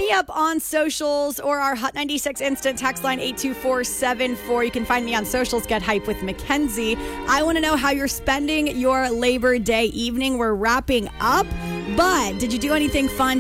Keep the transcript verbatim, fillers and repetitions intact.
me up on socials or our Hot ninety-six Instant text line eight two four seven four. You can find me on socials, Get Hype with Mackenzie. I want to know how you're spending your Labor Day evening. We're wrapping up, but did you do anything fun